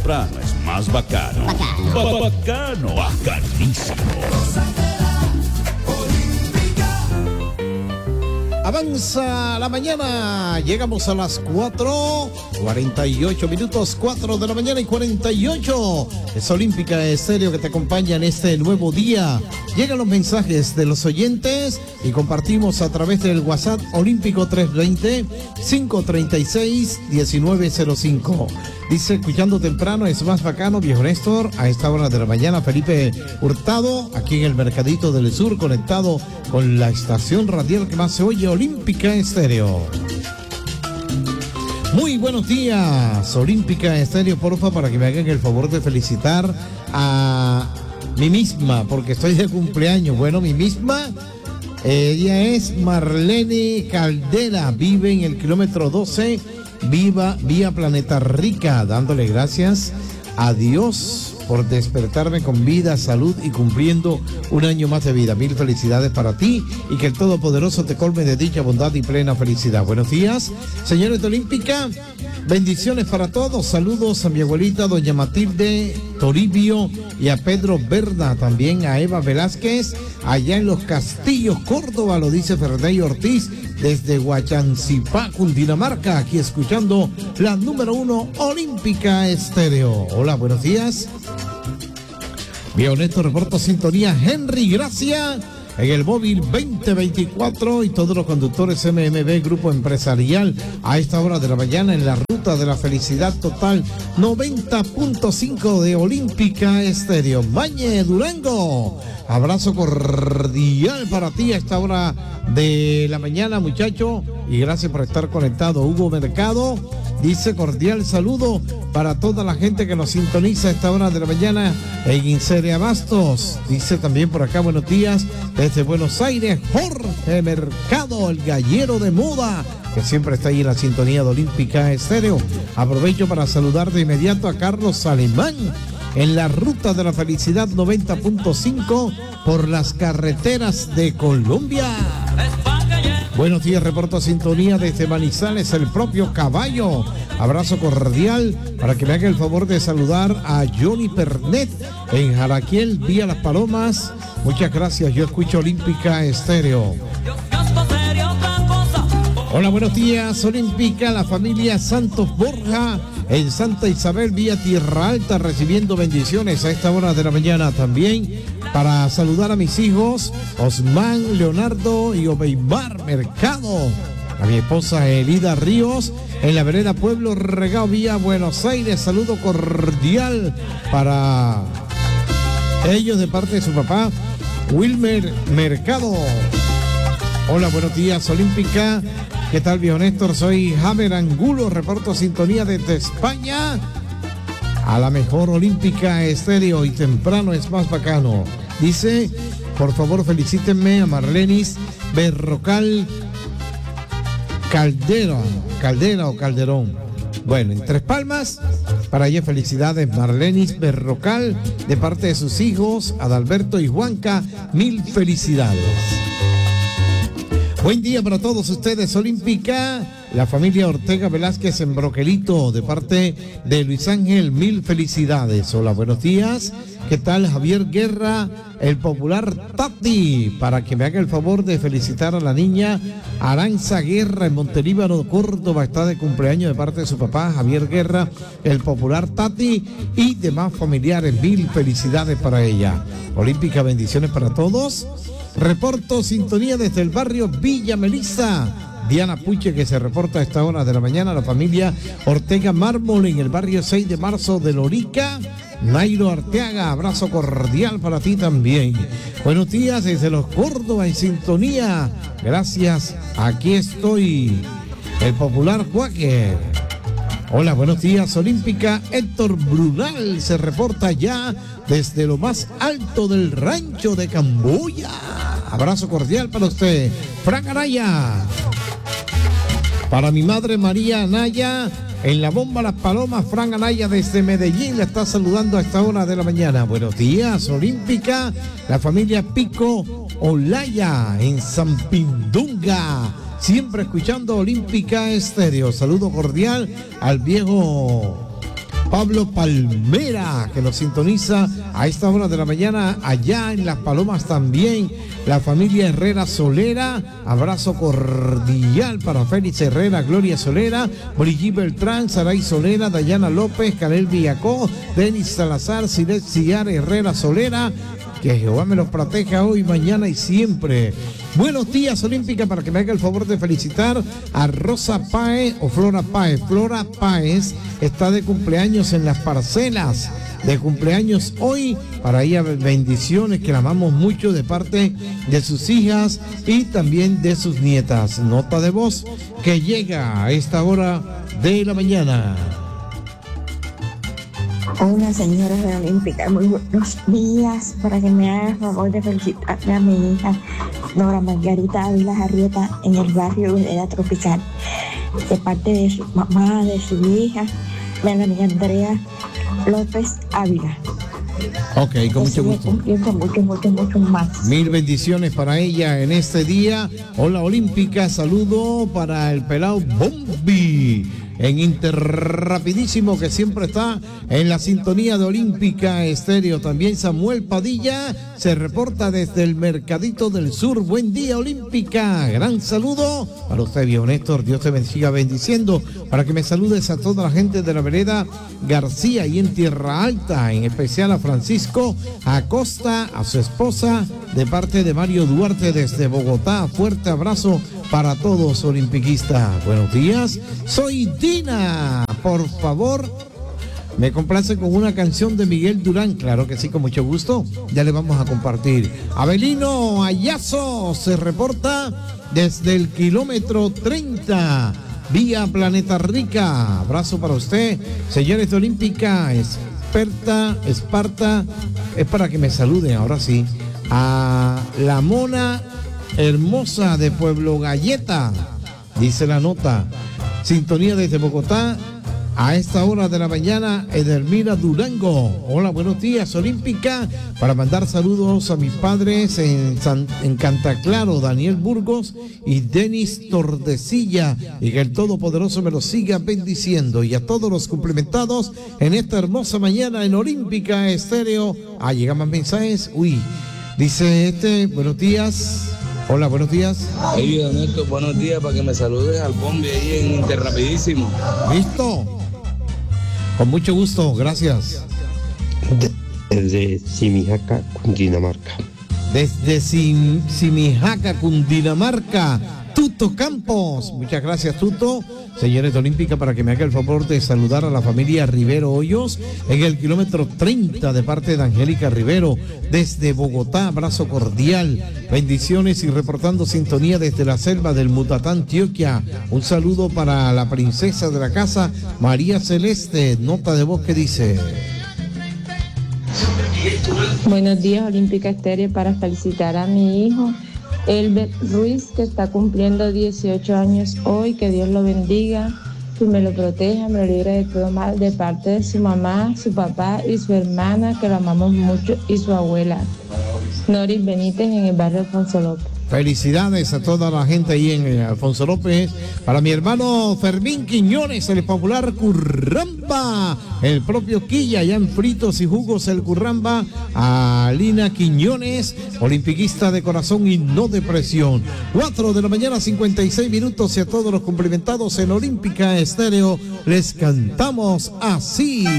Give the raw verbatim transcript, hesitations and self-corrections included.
temprano es más bacano. Bacano. Ba- bacano. Bacanísimo. Avanza la mañana, llegamos a las cuatro, cuarenta y ocho minutos, cuatro de la mañana y cuarenta y ocho. Es Olímpica Estéreo que te acompaña en este nuevo día. Llegan los mensajes de los oyentes y compartimos a través del WhatsApp Olímpico tres veinte, cinco treinta y seis, diecinueve cero cinco. Dice, escuchando temprano es más bacano, viejo Néstor, a esta hora de la mañana. Felipe Hurtado, aquí en el Mercadito del Sur, conectado con la estación radial que más se oye, Olímpica Estéreo. Muy buenos días, Olímpica Estéreo, porfa, para que me hagan el favor de felicitar a mí misma, porque estoy de cumpleaños. Bueno, mi misma, ella es Marlene Caldera, vive en el kilómetro doce, viva vía Planeta Rica, dándole gracias a Dios por despertarme con vida, salud y cumpliendo un año más de vida. Mil felicidades para ti y que el Todopoderoso te colme de dicha, bondad y plena felicidad. Buenos días, señores de Olímpica. Bendiciones para todos. Saludos a mi abuelita, doña Matilde Toribio, y a Pedro Berna, también a Eva Velázquez, allá en Los Castillos, Córdoba, lo dice Ferney Ortiz, desde Huachancipá, Cundinamarca, aquí escuchando la número uno Olímpica Estéreo. Hola, buenos días. Bien, Néstor, reporto sintonía. Henry Gracia en el móvil veinte veinticuatro y todos los conductores M M B Grupo Empresarial a esta hora de la mañana en la ruta de la felicidad total noventa punto cinco de Olímpica Estéreo. Mañe Durango, abrazo cordial para ti a esta hora de la mañana, muchacho, y gracias por estar conectado. Hugo Mercado dice cordial saludo para toda la gente que nos sintoniza a esta hora de la mañana en Insere Abastos. Dice también por acá, buenos días desde Buenos Aires, Jorge Mercado, el gallero de moda, que siempre está ahí en la sintonía de Olímpica Estéreo. Aprovecho para saludar de inmediato a Carlos Alemán en la ruta de la felicidad noventa punto cinco por las carreteras de Colombia. Buenos días, reporto sintonía desde Manizales, el propio Caballo. Abrazo cordial para que me haga el favor de saludar a Johnny Pernet en Jaraquiel, vía Las Palomas. Muchas gracias, yo escucho Olímpica Estéreo. Hola, buenos días, Olímpica, la familia Santos Borja en Santa Isabel, vía Tierra Alta, recibiendo bendiciones a esta hora de la mañana. También para saludar a mis hijos, Osman, Leonardo y Obeimar Mercado. A mi esposa Elida Ríos, en la vereda Pueblo Regao, vía Buenos Aires. Saludo cordial para ellos de parte de su papá, Wilmer Mercado. Hola, buenos días, Olímpica. ¿Qué tal, viejo Néstor? Soy Jamer Angulo, reporto sintonía desde España a la mejor Olímpica Estéreo y temprano es más bacano. Dice, por favor, felicítenme a Marlenis Berrocal Caldera, Caldera o Calderón. Bueno, en Tres Palmas, para ella felicidades Marlenis Berrocal, de parte de sus hijos, Adalberto y Juanca, mil felicidades. Buen día para todos ustedes, Olímpica. La familia Ortega Velázquez en Broquelito, de parte de Luis Ángel, mil felicidades. Hola, buenos días. ¿Qué tal, Javier Guerra, el popular Tati? Para que me haga el favor de felicitar a la niña Aranza Guerra en Montelíbano, Córdoba. Está de cumpleaños de parte de su papá, Javier Guerra, el popular Tati, y demás familiares. Mil felicidades para ella. Olímpica, bendiciones para todos. Reporto sintonía desde el barrio Villa Melissa. Diana Puche, que se reporta a esta hora de la mañana. La familia Ortega Mármol en el barrio seis de marzo de Lorica. Nairo Arteaga, abrazo cordial para ti también. Buenos días desde Los Córdoba en sintonía. Gracias, aquí estoy. El popular Quaker. Hola, buenos días, Olímpica. Héctor Brunal se reporta ya desde lo más alto del rancho de Camboya. Abrazo cordial para usted. Fran Araya. Para mi madre María Anaya, en la bomba Las Palomas, Fran Anaya desde Medellín la está saludando a esta hora de la mañana. Buenos días, Olímpica. La familia Pico Olaya en Zampindunga, siempre escuchando Olímpica Estéreo. Saludo cordial al viejo Pablo Palmera, que nos sintoniza a esta hora de la mañana allá en Las Palomas también. La familia Herrera Solera, abrazo cordial para Félix Herrera, Gloria Solera, Brigitte Beltrán, Saray Solera, Dayana López, Canel Villacó, Denis Salazar, Silet Ciar Herrera Solera. Que Jehová me los proteja hoy, mañana y siempre. Buenos días, Olímpica, para que me haga el favor de felicitar a Rosa Páez o Flora Páez. Flora Páez está de cumpleaños en Las Parcelas. De cumpleaños hoy, para ella bendiciones, que la amamos mucho de parte de sus hijas y también de sus nietas. Nota de voz que llega a esta hora de la mañana. Hola, señora de Olímpica, muy buenos días. Para que me haga el favor de felicitarme a mi hija Nora Margarita Ávila Arrieta en el barrio Vereda Tropical, de parte de su mamá, de su hija, Melanie Andrea López Ávila. Ok, con mucho gusto. Cumpliendo mucho, mucho, mucho más. Mil bendiciones para ella en este día. Hola, Olímpica, saludo para el pelao Bombi en Interrapidísimo, que siempre está en la sintonía de Olímpica Estéreo. También Samuel Padilla se reporta desde el Mercadito del Sur. Buen día, Olímpica. Gran saludo para usted, viejo Néstor. Dios te bendiga bendiciendo. Para que me saludes a toda la gente de la vereda García y en Tierra Alta, en especial a Francisco Acosta, a su esposa, de parte de Mario Duarte desde Bogotá. Fuerte abrazo para todos, olimpiquistas. Buenos días, soy Dina. Por favor, me complace con una canción de Miguel Durán. Claro que sí, con mucho gusto. Ya le vamos a compartir. Abelino Ayazo se reporta desde el kilómetro treinta, vía Planeta Rica. Abrazo para usted, señores de Olímpica, experta, Esparta. Es para que me saluden, ahora sí, a la mona hermosa de Pueblo Galleta, dice la nota. Sintonía desde Bogotá a esta hora de la mañana, Edelmira Durango. Hola, buenos días, Olímpica, para mandar saludos a mis padres en, San, en Cantaclaro, Daniel Burgos y Denis Tordesilla, y que el Todopoderoso me los siga bendiciendo, y a todos los cumplimentados en esta hermosa mañana en Olímpica Estéreo. Ah, llegan más mensajes. Uy, dice este, buenos días. Hola, buenos días. Hey, don Néstor, buenos días, para que me saludes al Bombi ahí en Interrapidísimo. ¿Listo? Con mucho gusto, gracias. Desde Simijaca, Cundinamarca. Desde Sim, Simijaca, Cundinamarca, Tuto Campos. Muchas gracias, Tuto. Señores de Olímpica, para que me haga el favor de saludar a la familia Rivero Hoyos en el kilómetro treinta, de parte de Angélica Rivero desde Bogotá. Abrazo cordial, bendiciones, y reportando sintonía desde la selva del Mutatá, Antioquia. Un saludo para la princesa de la casa, María Celeste. Nota de voz que dice: buenos días, Olímpica Estéreo, para felicitar a mi hijo Elber Ruiz, que está cumpliendo dieciocho años hoy. Que Dios lo bendiga, que me lo proteja, me lo libre de todo mal, de parte de su mamá, su papá y su hermana, que lo amamos mucho, y su abuela Noris Benítez en el barrio Alfonso López. Felicidades a toda la gente ahí en Alfonso López. Para mi hermano Fermín Quiñones, el popular Curramba, el propio Quilla, allá en Fritos y Jugos el Curramba. A Lina Quiñones, olimpiquista de corazón y no de presión. Cuatro de la mañana, cincuenta y seis minutos, y a todos los cumplimentados en Olímpica Estéreo les cantamos así.